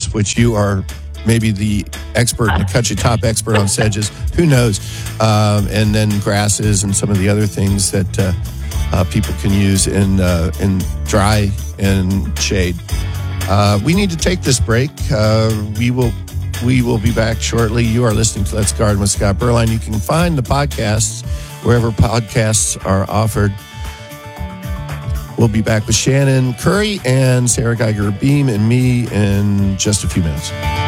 sedges, which you are maybe the expert, McCutcheon top expert on sedges. Who knows? And then grasses and some of the other things that people can use in dry and shade. We need to take this break. We will be back shortly. You are listening to Let's Garden with Scott Berline. You can find the podcasts wherever podcasts are offered. We'll be back with Shannon Curry and Sarah Geiger Beam and me in just a few minutes.